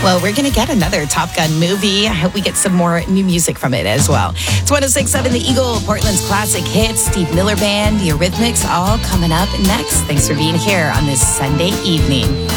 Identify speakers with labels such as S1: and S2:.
S1: Well, we're going to get another Top Gun movie. I hope we get some more new music from it as well. It's 106.7 The Eagle, Portland's classic hits, Steve Miller Band, The Eurythmics, all coming up next. Thanks for being here on this Sunday evening.